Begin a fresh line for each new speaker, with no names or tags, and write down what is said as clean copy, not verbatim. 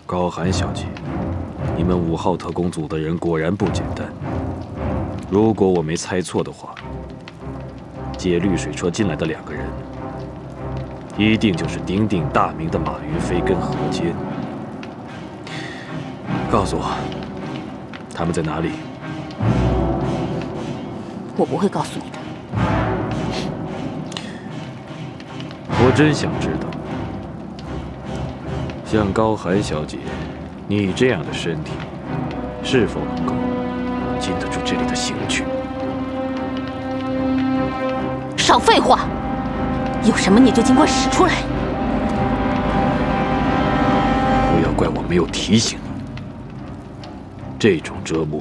高寒小姐，你们5号特工组的人果然不简单。如果我没猜错的话，借绿水车进来的2个人，一定就是鼎鼎大名的马云飞跟何坚。告诉我，他们在哪里？
我不会告诉你的。
我真想知道，像高寒小姐你这样的身体，是否能够经得住这里的刑具？
少废话！有什么你就尽管使出来。
不要怪我没有提醒你，这种折磨